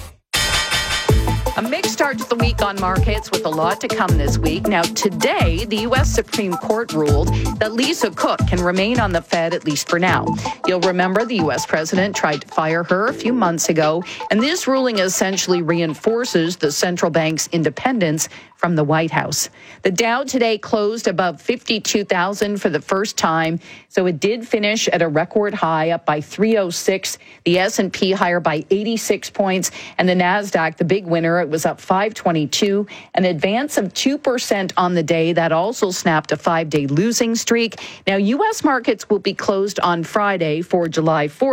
A mixed start to the week on markets with a lot to come this week. Now, today, the U S Supreme Court ruled that Lisa Cook can remain on the Fed, at least for now. You'll remember the U S president tried to fire her a few months ago, and this ruling essentially reinforces the central bank's independence from the White House. The Dow today closed above fifty-two thousand for the first time, so it did finish at a record high, up by three oh six. The S and P higher by eighty-six points, and the Nasdaq, the big winner, it was up five twenty-two, an advance of two percent on the day. That also snapped a five-day losing streak. Now, U S markets will be closed on Friday for July fourth,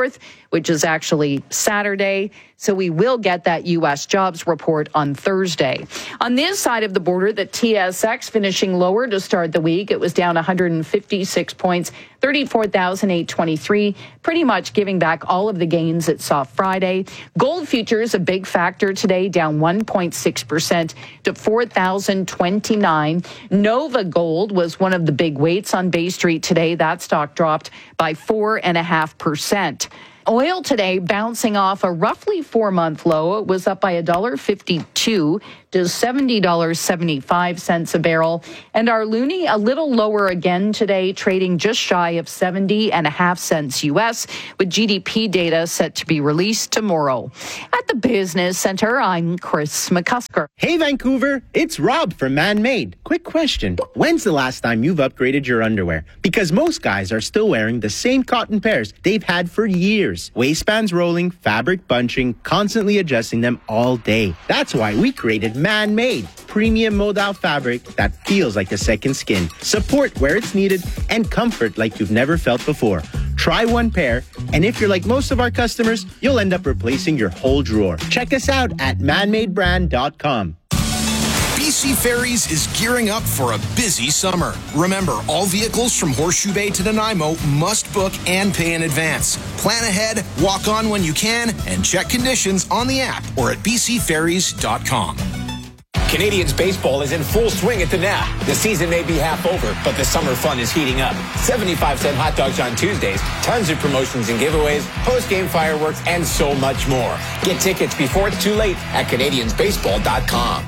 which is actually Saturday. So we will get that U S jobs report on Thursday. On this side of the border, the T S X finishing lower to start the week. It was down one hundred fifty-six points, thirty-four thousand eight hundred twenty-three, pretty much giving back all of the gains it saw Friday. Gold futures, a big factor today, down one point six percent to four thousand twenty-nine. Nova Gold was one of the big weights on Bay Street today. That stock dropped by four point five percent. Oil today bouncing off a roughly four-month low. It was up by one dollar fifty-two to seventy dollars and seventy-five cents a barrel. And our loonie a little lower again today, trading just shy of seventy and a half cents U S, with G D P data set to be released tomorrow. At the Business Center, I'm Chris McCusker. Hey, Vancouver, it's Rob from Man-Made. Quick question. When's the last time you've upgraded your underwear? Because most guys are still wearing the same cotton pairs they've had for years. Waistbands rolling, fabric bunching, constantly adjusting them all day. That's why we created Man-Made, premium modal fabric that feels like a second skin. Support where it's needed and comfort like you've never felt before. Try one pair, and if you're like most of our customers, you'll end up replacing your whole drawer. Check us out at man made brand dot com. B C Ferries is gearing up for a busy summer. Remember, all vehicles from Horseshoe Bay to Nanaimo must book and pay in advance. Plan ahead, walk on when you can, and check conditions on the app or at b c ferries dot com. Canadians baseball is in full swing at the N A B. The season may be half over, but the summer fun is heating up. seventy-five cent hot dogs on Tuesdays, tons of promotions and giveaways, post-game fireworks, and so much more. Get tickets before it's too late at canadians baseball dot com.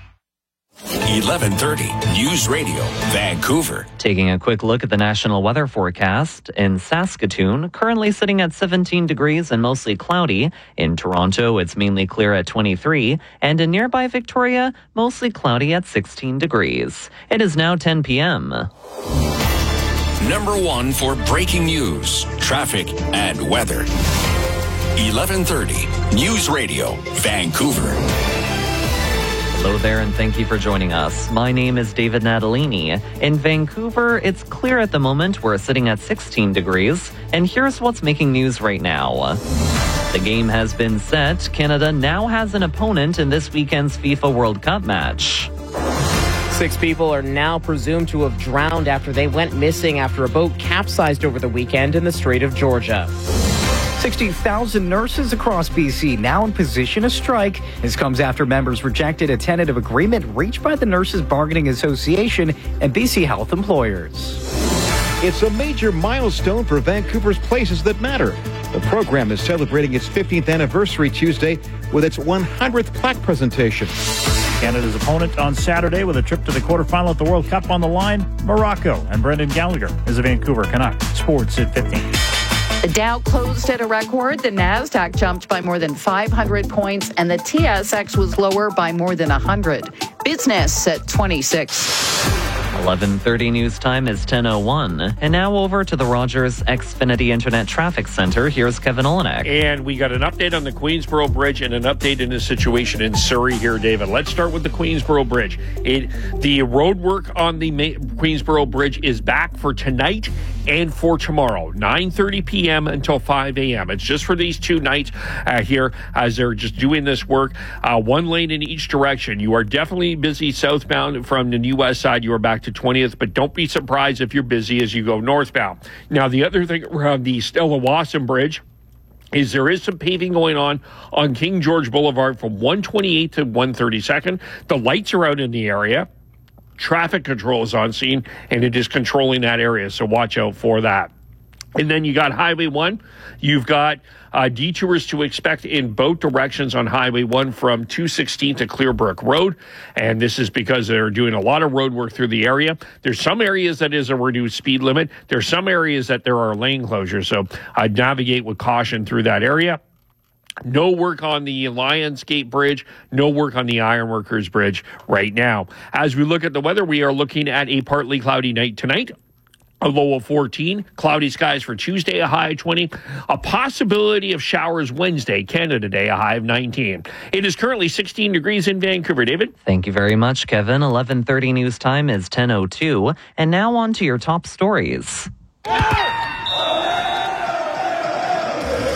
eleven thirty News Radio, Vancouver. Taking a quick look at the national weather forecast. In Saskatoon, currently sitting at seventeen degrees and mostly cloudy. In Toronto, it's mainly clear at twenty-three. And in nearby Victoria, mostly cloudy at sixteen degrees. It is now ten p.m. Number one for breaking news, traffic, and weather. eleven thirty News Radio, Vancouver. Hello there, and thank you for joining us. My name is David Natalini. In Vancouver, it's clear at the moment. We're sitting at sixteen degrees, and here's what's making news right now. The game has been set. Canada now has an opponent in this weekend's FIFA World Cup match. Six people are now presumed to have drowned after they went missing after a boat capsized over the weekend in the Strait of Georgia. sixty thousand nurses across B C now in position to strike. This comes after members rejected a tentative agreement reached by the Nurses Bargaining Association and B C Health employers. It's a major milestone for Vancouver's Places That Matter. The program is celebrating its fifteenth anniversary Tuesday with its one hundredth plaque presentation. Canada's opponent on Saturday with a trip to the quarterfinal at the World Cup on the line, Morocco. And Brendan Gallagher is a Vancouver Canuck. Sports at fifteen. The Dow closed at a record. The Nasdaq jumped by more than five hundred points, and the T S X was lower by more than one hundred. Business at twenty-six. eleven thirty news time is ten oh one. And now over to the Rogers Xfinity Internet Traffic Center. Here's Kevin Olenek. And we got an update on the Queensboro Bridge and an update in the situation in Surrey here, David. Let's start with the Queensboro Bridge. It, the road work on the Ma- Queensboro Bridge is back for tonight and for tomorrow, nine thirty p.m. until five a.m. It's just for these two nights uh, here as they're just doing this work. Uh, one lane in each direction. You are definitely busy southbound from the New West side. You are back to twentieth, but don't be surprised if you're busy as you go northbound. Now, the other thing around the Stella Wasson Bridge is there is some paving going on on King George Boulevard from one twenty-eighth to one thirty-second. The lights are out in the area. Traffic control is on scene, and it is controlling that area, so watch out for that. And then you got Highway one. You've got uh, detours to expect in both directions on Highway one from two sixteenth to Clearbrook Road. And this is because they're doing a lot of road work through the area. There's some areas that is a reduced speed limit. There's some areas that there are lane closures. So I'd navigate with caution through that area. No work on the Lionsgate Bridge, no work on the Ironworkers Bridge right now. As we look at the weather, we are looking at a partly cloudy night tonight. A low of fourteen, cloudy skies for Tuesday, a high of twenty. A possibility of showers Wednesday, Canada Day, a high of nineteen. It is currently sixteen degrees in Vancouver. David? Thank you very much, Kevin. eleven thirty news time is ten oh two. And now on to your top stories.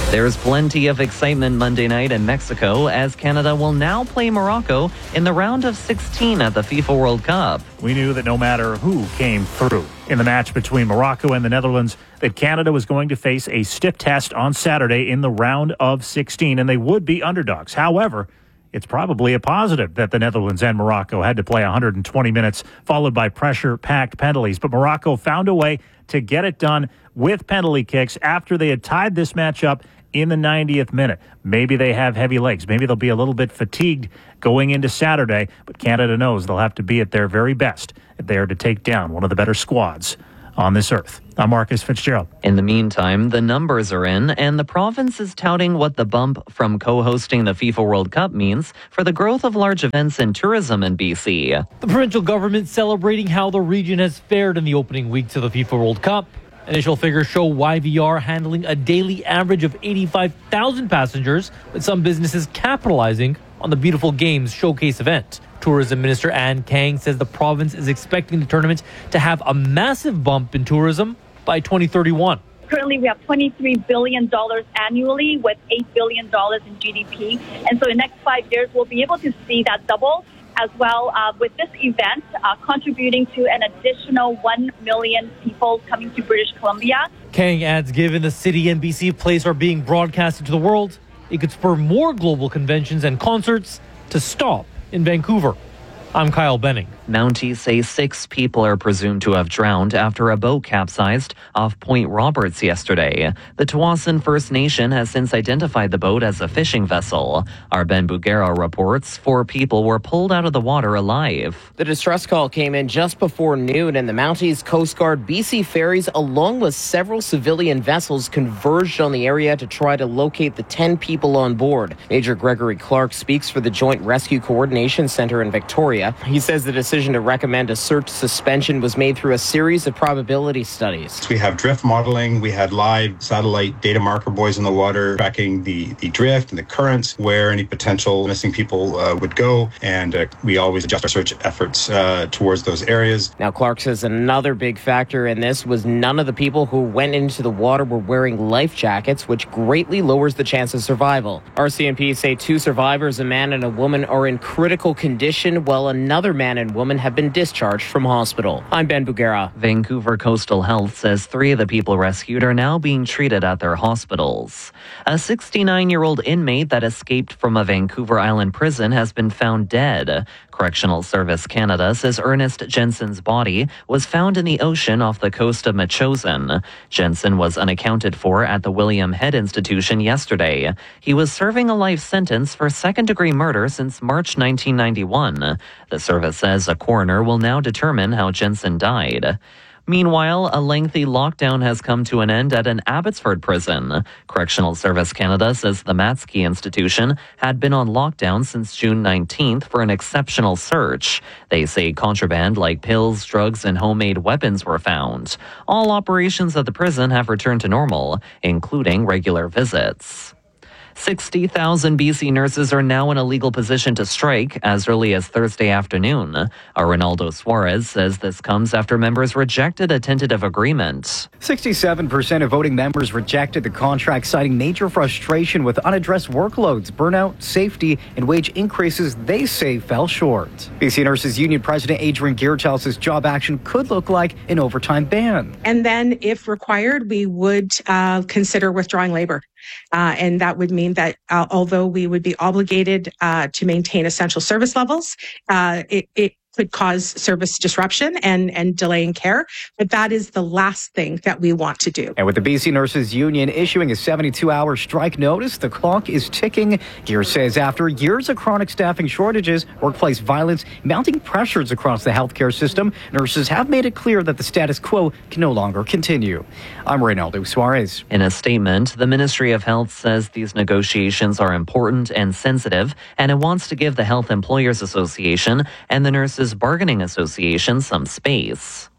There's plenty of excitement Monday night in Mexico as Canada will now play Morocco in the round of sixteen at the FIFA World Cup. We knew that no matter who came through in the match between Morocco and the Netherlands, that Canada was going to face a stiff test on Saturday in the round of sixteen, and they would be underdogs. However, it's probably a positive that the Netherlands and Morocco had to play one hundred twenty minutes, followed by pressure-packed penalties. But Morocco found a way to get it done with penalty kicks after they had tied this match up in the ninetieth minute. Maybe they have heavy legs. Maybe they'll be a little bit fatigued going into Saturday, but Canada knows they'll have to be at their very best if they are to take down one of the better squads on this earth. I'm Marcus Fitzgerald. In the meantime, the numbers are in, and the province is touting what the bump from co-hosting the FIFA World Cup means for the growth of large events and tourism in B C. The provincial government celebrating how the region has fared in the opening weeks of the FIFA World Cup. Initial figures show Y V R handling a daily average of eighty-five thousand passengers, with some businesses capitalizing on the beautiful games showcase event. Tourism Minister Ann Kang says the province is expecting the tournament to have a massive bump in tourism by twenty thirty-one. Currently, we have twenty-three billion dollars annually with eight billion dollars in G D P. And so in the next five years, we'll be able to see that double as well, uh, with this event uh, contributing to an additional one million people coming to British Columbia. Kang adds, given the city and B C Place are being broadcasted to the world, it could spur more global conventions and concerts to stop in Vancouver. I'm Kyle Benning. Mounties say six people are presumed to have drowned after a boat capsized off Point Roberts yesterday. The Tsawwassen First Nation has since identified the boat as a fishing vessel. Our Ben Bugera reports four people were pulled out of the water alive. The distress call came in just before noon, and the Mounties, Coast Guard, B C Ferries, along with several civilian vessels, converged on the area to try to locate the ten people on board. Major Gregory Clark speaks for the Joint Rescue Coordination Center in Victoria. He says the decision to recommend a search suspension was made through a series of probability studies. We have drift modeling. We had live satellite data marker buoys in the water tracking the, the drift and the currents, where any potential missing people uh, would go. And uh, we always adjust our search efforts uh, towards those areas. Now, Clark says another big factor in this was none of the people who went into the water were wearing life jackets, which greatly lowers the chance of survival. R C M P say two survivors, a man and a woman, are in critical condition, while another man and woman have been discharged from hospital. I'm Ben Bugera. Vancouver Coastal Health says three of the people rescued are now being treated at their hospitals. A sixty-nine-year-old inmate that escaped from a Vancouver Island prison has been found dead. Correctional Service Canada says Ernest Jensen's body was found in the ocean off the coast of Metchosin. Jensen was unaccounted for at the William Head Institution yesterday. He was serving a life sentence for second-degree murder since March nineteen ninety-one. The service says a coroner will now determine how Jensen died. Meanwhile, a lengthy lockdown has come to an end at an Abbotsford prison. Correctional Service Canada says the Matsky Institution had been on lockdown since June nineteenth for an exceptional search. They say contraband like pills, drugs, and homemade weapons were found. All operations at the prison have returned to normal, including regular visits. sixty thousand B C nurses are now in a legal position to strike as early as Thursday afternoon. Our Ronaldo Suarez says this comes after members rejected a tentative agreement. sixty-seven percent of voting members rejected the contract, citing major frustration with unaddressed workloads, burnout, safety, and wage increases they say fell short. B C Nurses Union President Adrian Gear tells us job action could look like an overtime ban. And then, if required, we would uh, consider withdrawing labor. Uh, and that would mean that uh, although we would be obligated uh, to maintain essential service levels, uh, it, it could cause service disruption and, and delay in care. But that is the last thing that we want to do. And with the B C Nurses Union issuing a seventy-two hour strike notice, the clock is ticking. Gear says after years of chronic staffing shortages, workplace violence, mounting pressures across the healthcare system, nurses have made it clear that the status quo can no longer continue. I'm Reynaldo Suarez. In a statement, the Ministry of Health says these negotiations are important and sensitive, and it wants to give the Health Employers Association and the Nurses Bargaining Association some space.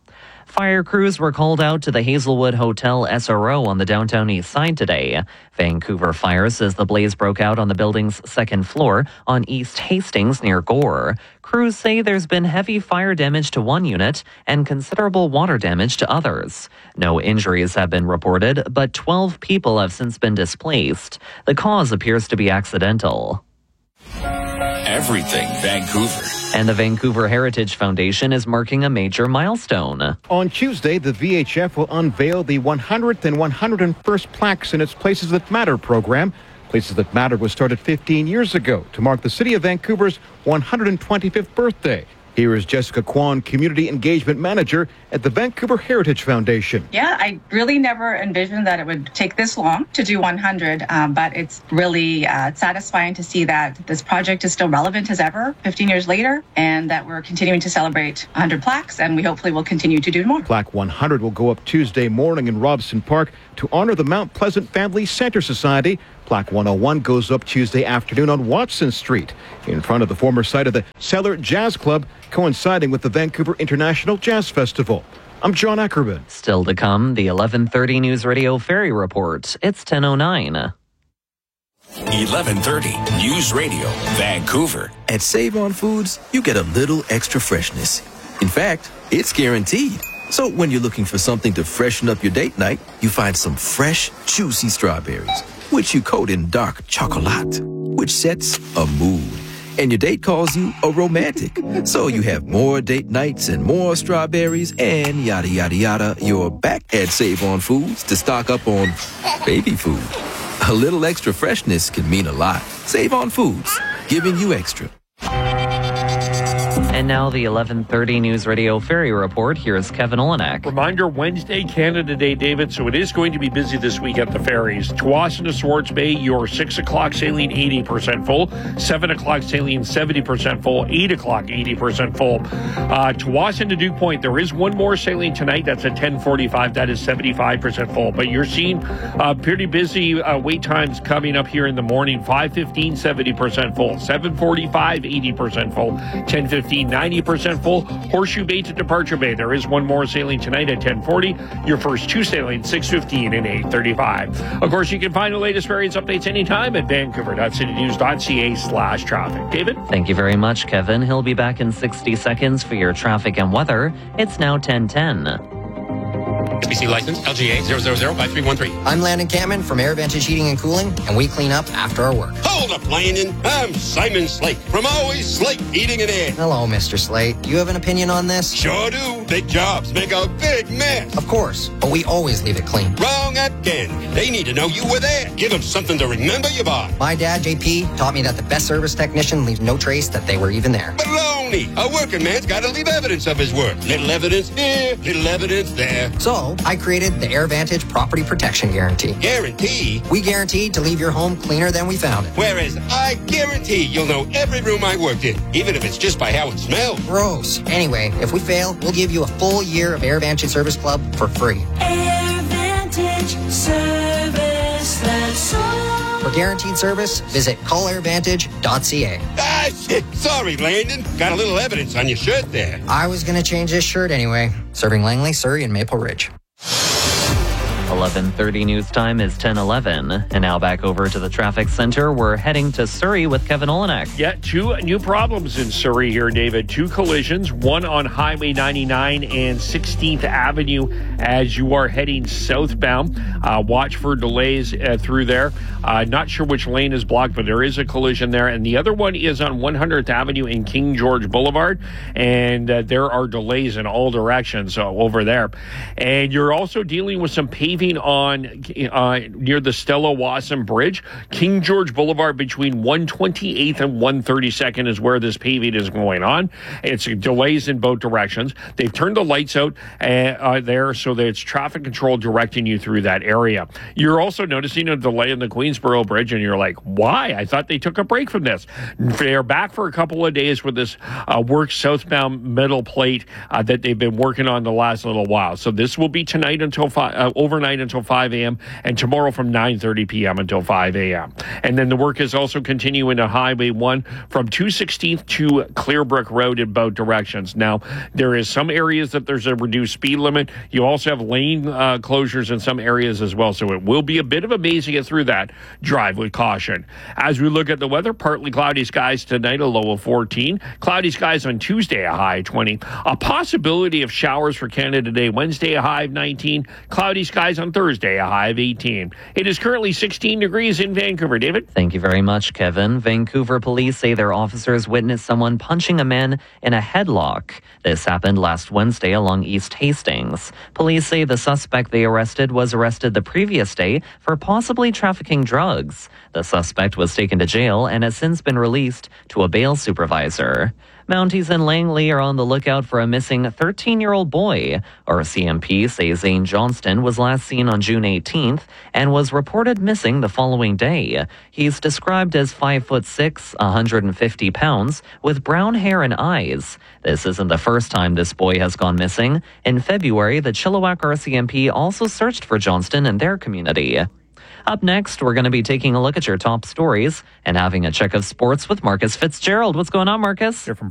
Fire crews were called out to the Hazelwood Hotel S R O on the downtown east side today. Vancouver Fire says the blaze broke out on the building's second floor on East Hastings near Gore. Crews say there's been heavy fire damage to one unit and considerable water damage to others. No injuries have been reported, but twelve people have since been displaced. The cause appears to be accidental. Everything Vancouver. And the Vancouver Heritage Foundation is marking a major milestone. On Tuesday, the V H F will unveil the one hundredth and one hundred first plaques in its Places That Matter program. Places That Matter was started fifteen years ago to mark the city of Vancouver's one hundred twenty-fifth birthday. Here is Jessica Kwan, Community Engagement Manager at the Vancouver Heritage Foundation. Yeah, I really never envisioned that it would take this long to do one hundred, um, but it's really uh, satisfying to see that this project is still relevant as ever, fifteen years later, and that we're continuing to celebrate one hundred plaques, and we hopefully will continue to do more. Plaque one hundred will go up Tuesday morning in Robson Park to honor the Mount Pleasant Family Center Society. Plaque one oh one goes up Tuesday afternoon on Watson Street in front of the former site of the Cellar Jazz Club, coinciding with the Vancouver International Jazz Festival. I'm John Ackerman. Still to come, the eleven thirty News Radio Ferry Report. It's ten oh nine. eleven thirty News Radio, Vancouver. At Save On Foods, you get a little extra freshness. In fact, it's guaranteed. So when you're looking for something to freshen up your date night, you find some fresh, juicy strawberries, which you coat in dark chocolate, which sets a mood. And your date calls you a romantic. So you have more date nights and more strawberries and yada, yada, yada. You're back at Save On Foods to stock up on baby food. A little extra freshness can mean a lot. Save On Foods, giving you extra. And now the eleven thirty News Radio Ferry Report. Here's Kevin Olenek. Reminder, Wednesday, Canada Day, David, so it is going to be busy this week at the ferries. Tsawwassen to Swartz Bay, your six o'clock sailing eighty percent full, seven o'clock sailing seventy percent full, eight o'clock eighty percent full. Uh, Tsawwassen to Duke Point, there is one more sailing tonight. That's at ten forty-five. That is seventy-five percent full. But you're seeing uh, pretty busy uh, wait times coming up here in the morning. five fifteen, seventy percent full, seven forty-five, eighty percent full, ten fifteen, ninety percent full. Horseshoe Bay to Departure Bay. There is one more sailing tonight at ten forty. Your first two sailings, six fifteen and eight thirty-five. Of course, you can find the latest various updates anytime at vancouver.citynews.ca slash traffic. David? Thank you very much, Kevin. He'll be back in sixty seconds for your traffic and weather. It's now ten ten. S B C license L G A zero zero zero five three one three. I'm Landon Cameron from AirVantage Heating and Cooling, and we clean up after our work. Hold up, Landon. I'm Simon Slate from Always Slate Heating and Air. Hello, Mister Slate. Do you have an opinion on this? Sure do. Big jobs make a big mess. Of course, but we always leave it clean. Wrong again. They need to know you were there. Give them something to remember you by. My dad, J P, taught me that the best service technician leaves no trace that they were even there. Baloney. A working man's got to leave evidence of his work. Little evidence here, little evidence there. So, I created the AirVantage Property Protection Guarantee. Guarantee? We guaranteed to leave your home cleaner than we found it. Whereas I guarantee you'll know every room I worked in, even if it's just by how it smells. Gross. Anyway, if we fail, we'll give you a full year of AirVantage Service Club for free. AirVantage Service, that's all. For guaranteed service, visit call air vantage dot c a. Ah, shit. Sorry, Landon. Got a little evidence on your shirt there. I was going to change this shirt anyway. Serving Langley, Surrey, and Maple Ridge. eleven thirty news time is ten eleven. And now back over to the traffic center. We're heading to Surrey with Kevin Olenek. Yeah, two new problems in Surrey here, David. Two collisions, one on Highway ninety-nine and sixteenth Avenue as you are heading southbound. Uh, watch for delays uh, through there. Uh, not sure which lane is blocked, but there is a collision there. And the other one is on one hundredth Avenue in King George Boulevard. And uh, there are delays in all directions uh, over there. And you're also dealing with some paving on uh, near the Stella Wasson Bridge. King George Boulevard between one twenty-eighth and one thirty-second is where this paving is going on. It's delays in both directions. They've turned the lights out uh, uh, there so that it's traffic control directing you through that area. You're also noticing a delay in the Queensboro Bridge, and you're like, why? I thought they took a break from this. They're back for a couple of days with this uh, work southbound middle plate uh, that they've been working on the last little while. So this will be tonight until five, uh, overnight midnight until five a.m. and tomorrow from nine thirty p.m. until five a.m. And then the work is also continuing to Highway one from two sixteenth to Clearbrook Road in both directions. Now, there is some areas that there's a reduced speed limit. You also have lane uh, closures in some areas as well, so it will be a bit of a maze to get through that. Drive with caution. As we look at the weather, partly cloudy skies tonight, a low of fourteen. Cloudy skies on Tuesday, a high of twenty. A possibility of showers for Canada Day Wednesday, a high of nineteen. Cloudy skies on Thursday, a high of eighteen. It is currently sixteen degrees in Vancouver. David? Thank you very much, Kevin. Vancouver police say their officers witnessed someone punching a man in a headlock. This happened last Wednesday along East Hastings. Police say the suspect they arrested was arrested the previous day for possibly trafficking drugs. The suspect was taken to jail and has since been released to a bail supervisor. Mounties in Langley are on the lookout for a missing thirteen-year-old boy. R C M P say Zane Johnston was last seen on June eighteenth and was reported missing the following day. He's described as five foot six, one hundred fifty pounds, with brown hair and eyes. This isn't the first time this boy has gone missing. In February, the Chilliwack R C M P also searched for Johnston in their community. Up next, we're going to be taking a look at your top stories and having a check of sports with Marcus Fitzgerald. What's going on, Marcus? Here from